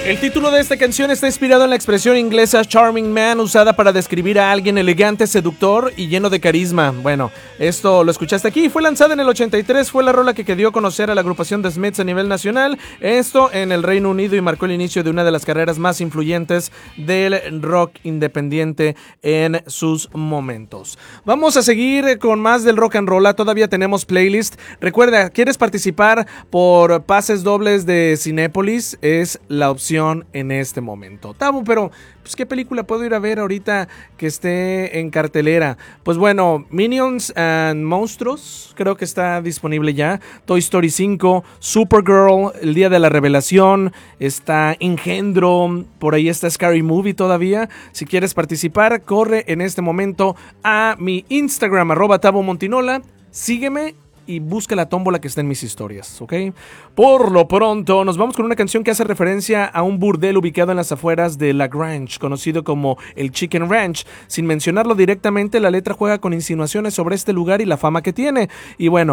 El título de esta canción está inspirado en la expresión inglesa charming man, usada para describir a alguien elegante, seductor y lleno de carisma. Bueno, esto lo escuchaste aquí. Fue lanzada en el 83, fue la rola que dio a conocer a la agrupación The Smiths a nivel nacional. Esto en el Reino Unido, y marcó el inicio de una de las carreras más influyentes del rock independiente en sus momentos. Vamos a seguir con más del rock and roll. Todavía tenemos playlist. Recuerda, ¿quieres participar por pases dobles de Cinépolis? Es la opción en este momento. Tabo, pero pues, ¿qué película puedo ir a ver ahorita que esté en cartelera? Pues bueno, Minions and Monstruos creo que está disponible ya. Toy Story 5, Supergirl, El Día de la Revelación, está Engendro, por ahí está Scary Movie todavía. Si quieres participar, corre en este momento a mi Instagram, @TaboMontinola, sígueme y busca la tómbola que está en mis historias, ¿ok? Por lo pronto, nos vamos con una canción que hace referencia a un burdel ubicado en las afueras de La Grange, conocido como el Chicken Ranch. Sin mencionarlo directamente, la letra juega con insinuaciones sobre este lugar y la fama que tiene. Y bueno,